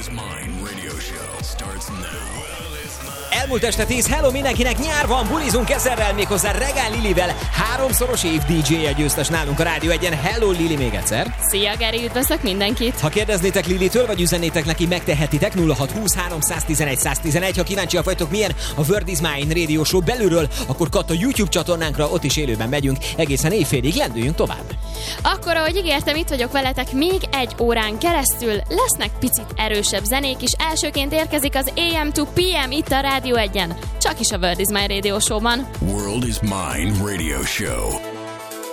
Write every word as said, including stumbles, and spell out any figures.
is Mine radio show starts now. Elmúlt este tíz, hello mindenkinek, nyár van, bulizunk ezerrel, méghozzá Regál Lilivel, háromszoros év dé dzsé-je győztes nálunk a Rádió egyen. Hello Lili még egyszer. Szia Geri, üdvözlök mindenkit. Ha kérdeznétek Lilitől, vagy üzennétek neki, megtehetitek. Nulla hat húsz három tizenegy száz tizenegy. Ha kíváncsiak vagytok, milyen a World is Mine radio show belülről, akkor katt a YouTube csatornánkra, ott is élőben megyünk. Egészen éjfélig, lendüljünk tovább. Akkor, ahogy ígértem, itt vagyok veletek még egy órán keresztül. Lesznek picit erősebb zenék is. Elsőként érkezik az á em to pé em itt a Rádió egyen. Csak is a World is Mine radio showban. World is Mine radio show.